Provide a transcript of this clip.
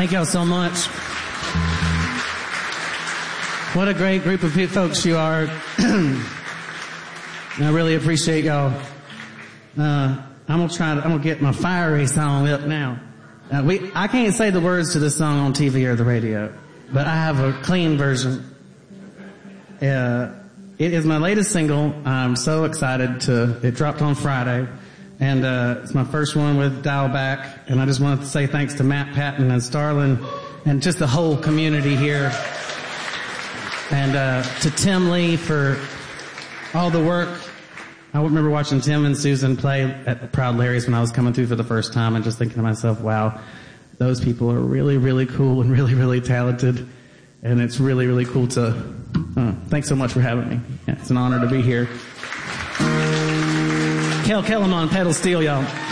Thank y'all so much. What a great group of folks you are. I really appreciate y'all. I'm gonna get my fiery song up now. I can't say the words to this song on TV or the radio, but I have a clean version. It is my latest single. I'm so excited it dropped on Friday, and it's my first one with Dial Back, and I just wanted to say thanks to Matt Patton and Starlin and just the whole community here. And to Tim Lee for all the work. I remember watching Tim and Susan play at Proud Larry's when I was coming through for the first time and just thinking to myself, wow, those people are really, really cool and really, really talented. And it's really, really cool to... thanks so much for having me. Yeah, it's an honor to be here. Kel Kellum on pedal steel, y'all.